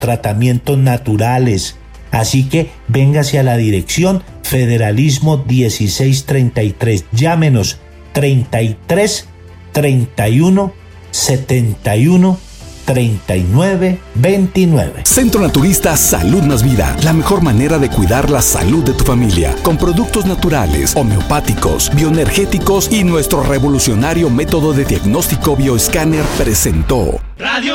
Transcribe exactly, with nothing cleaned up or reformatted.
tratamientos naturales. Así que véngase a la dirección Federalismo dieciséis treinta y tres. Llámenos treinta y tres treinta y uno setenta y uno treinta y nueve veintinueve. Centro Naturista Salud Más Vida, la mejor manera de cuidar la salud de tu familia, con productos naturales, homeopáticos, bioenergéticos y nuestro revolucionario método de diagnóstico bioescáner presentó Radio